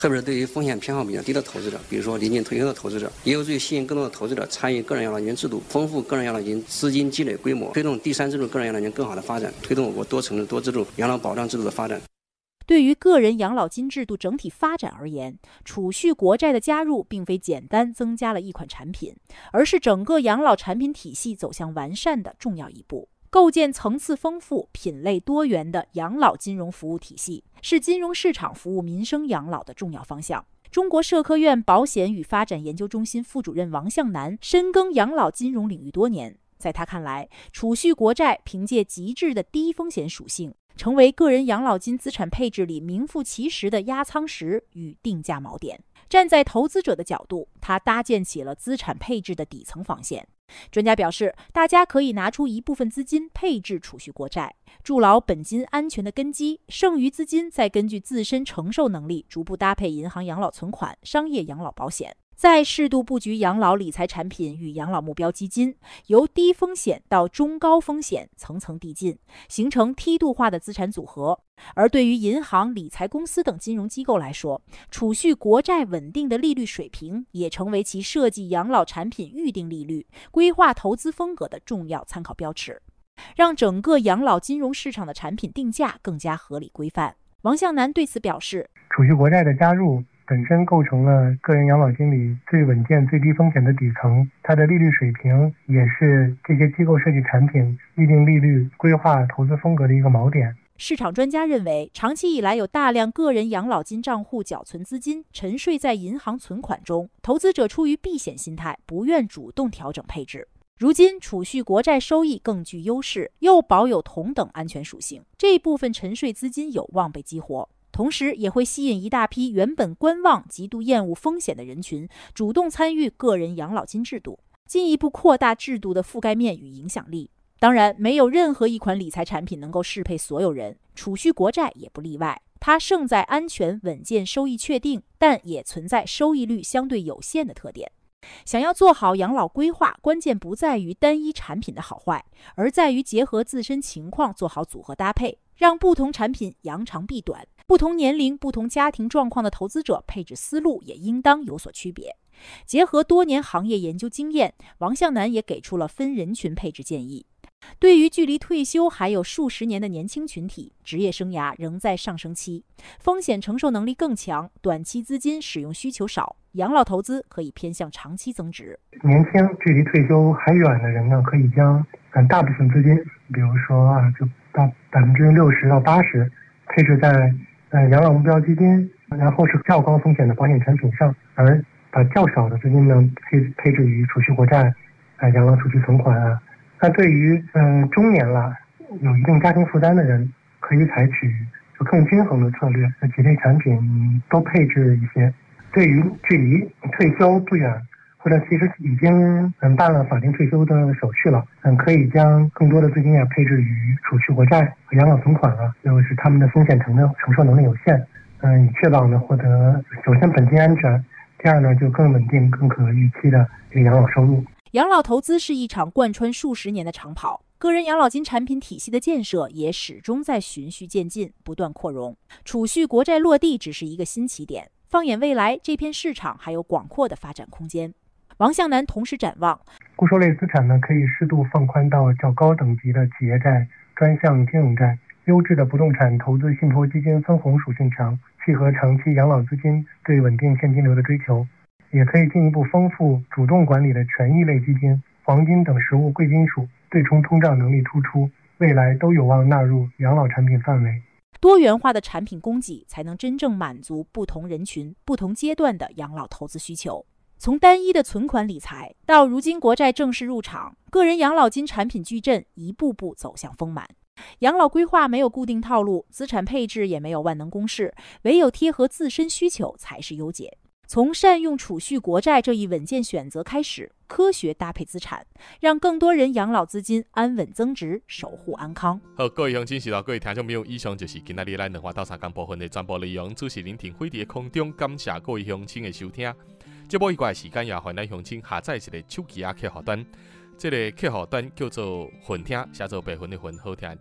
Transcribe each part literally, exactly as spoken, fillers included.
特别是对于风险偏好比较低的投资者，比如说临近退休的投资者，也有助于吸引更多的投资者参与个人养老金制度，丰富个人养老金资金积累规模，推动第三支柱个人养老金更好的发展，推动我国多层次多支柱养老保障制度的发展。 对于个人养老金制度整体发展而言，储蓄国债的加入并非简单增加了一款产品，而是整个养老产品体系走向完善的重要一步。构建层次丰富、品类多元的养老金融服务体系，是金融市场服务民生养老的重要方向。中国社科院保险与发展研究中心副主任王向南深耕养老金融领域多年，在他看来，储蓄国债凭借极致的低风险属性，成为个人养老金资产配置里名副其实的压舱石与定价锚点。站在投资者的角度，他搭建起了资产配置的底层防线。专家表示，大家可以拿出一部分资金配置储蓄国债，筑牢本金安全的根基，剩余资金再根据自身承受能力逐步搭配银行养老存款、商业养老保险，再适度布局养老理财产品与养老目标基金，由低风险到中高风险层层递进，形成梯度化的资产组合。而对于银行、理财公司等金融机构来说，储蓄国债稳定的利率水平也成为其设计养老产品预定利率、规划投资风格的重要参考标尺，让整个养老金融市场的产品定价更加合理规范。王向南对此表示， 储蓄国债的加入本身构成了个人养老金里最稳健、最低风险的底层，它的利率水平也是这些机构设计产品预定利率、规划投资风格的一个锚点。 市场专家认为，长期以来有大量个人养老金账户缴存资金沉睡在银行存款中，投资者出于避险心态，不愿主动调整配置。如今储蓄国债收益更具优势，又保有同等安全属性，这一部分沉睡资金有望被激活，同时也会吸引一大批原本观望、极度厌恶风险的人群主动参与个人养老金制度，进一步扩大制度的覆盖面与影响力。当然，没有任何一款理财产品能够适配所有人，储蓄国债也不例外。它胜在安全、稳健、收益确定，但也存在收益率相对有限的特点。想要做好养老规划，关键不在于单一产品的好坏，而在于结合自身情况做好组合搭配，让不同产品扬长避短。不同年龄、不同家庭状况的投资者配置思路也应当有所区别。结合多年行业研究经验，王向南也给出了分人群配置建议。对于距离退休还有数十年的年轻群体，职业生涯仍在上升期，风险承受能力更强，短期资金使用需求少，养老投资可以偏向长期增值。 年轻距离退休还远的人呢，可以将嗯大部分资金，比如说啊，就到百分之六十到八十配置在呃养老目标基金，然后是较高风险的保险产品上，而把较少的资金呢配配置于储蓄国债、啊养老储蓄存款啊。那对于嗯、呃、中年了有一定家庭负担的人，可以采取就更均衡的策略，那几类产品都配置一些。对于距离退休不远，或者其实已经嗯办了法定退休的手续了，嗯可以将更多的资金也配置于储蓄国债和养老存款了，就是他们的风险承受承受能力有限，嗯以确保呢获得首先本金安全，第二呢就更稳定、更可预期的这个养老收入。 养老投资是一场贯穿数十年的长跑，个人养老金产品体系的建设也始终在循序渐进，不断扩容。储蓄国债落地只是一个新起点，放眼未来，这片市场还有广阔的发展空间。王向南同时展望， 固收类资产呢，可以适度放宽到较高等级的企业债、专项金融债，优质的不动产投资信托基金分红属性强，契合长期养老资金对稳定现金流的追求。也可以进一步丰富主动管理的权益类基金、黄金等实物贵金属，对冲通胀能力突出，未来都有望纳入养老产品范围。 多元化的产品供给才能真正满足不同人群、不同阶段的养老投资需求。从单一的存款理财到如今国债正式入场，个人养老金产品矩阵一步步走向丰满。养老规划没有固定套路，资产配置也没有万能公式，唯有贴合自身需求才是优解。从善用储蓄国债这一稳健选择开始，科学搭配资产，让更多人养老资金安稳增值，守护安康。 好，各位乡亲、是老各位听众朋友，以上就是今仔日咱两话到三讲部分的全部内容。主持人田辉伫空中感谢各位乡亲的收听。节目以外的时间也欢迎咱乡亲下载一个手机啊客户端，这个客户端叫做混听，写做白混的混，好听的听。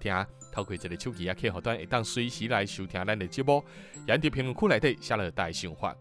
透过一个手机啊客户端，会当随时来收听咱的节目。也伫评论区内底写了大想法。